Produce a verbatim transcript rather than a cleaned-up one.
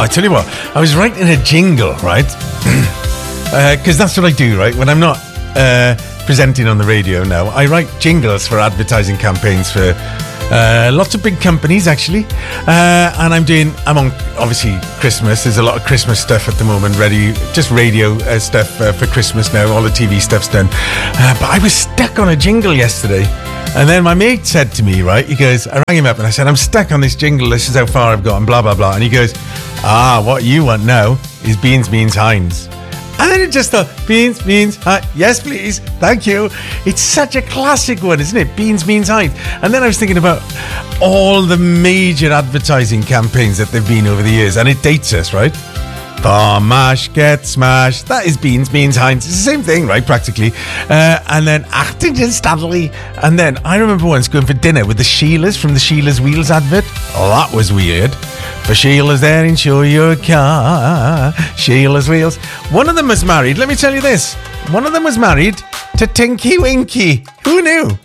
I tell you what, I was writing a jingle, right? Because uh, that's what I do, right? When I'm not uh, presenting on the radio now, I write jingles for advertising campaigns for uh, lots of big companies, actually. Uh, and I'm doing, I'm on, obviously, Christmas. There's a lot of Christmas stuff at the moment, ready, just radio uh, stuff uh, for Christmas now. All the T V stuff's done. Uh, but I was stuck on a jingle yesterday. And then my mate said to me, right, he goes, I rang him up and I said, I'm stuck on this jingle. This is how far I've got and blah, blah, blah. And he goes, ah, what you want now is Beans Means Heinz. And then it just thought, Beans Means Heinz. Yes, please. Thank you. It's such a classic one, isn't it? Beans Means Heinz. And then I was thinking about all the major advertising campaigns that they've been over the years. And it dates us, right? The mash get smashed. That is Beans Means Heinz. It's the same thing, right? Practically. Uh, and then Achtung Stanley. And then I remember once going for dinner with the Sheilas from the Sheila's Wheels advert. Oh, that was weird. For Sheila's there, insure your car. Sheila's Wheels. One of them was married. Let me tell you this. One of them was married to Tinky Winky. Who knew?